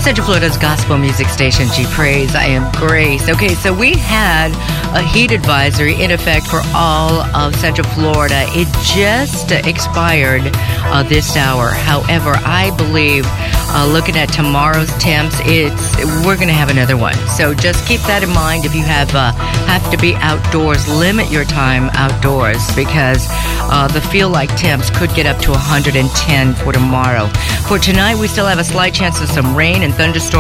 Central Florida's gospel music station, G Praise. I am Grace. Okay, so we had a heat advisory in effect for all of Central Florida. It just expired this hour. However, I believe looking at tomorrow's temps, we're going to have another one. So just keep that in mind. If you have to be outdoors, limit your time outdoors because the feel-like temps could get up to 110 for tomorrow. For tonight, we still have a slight chance of some rain and thunderstorms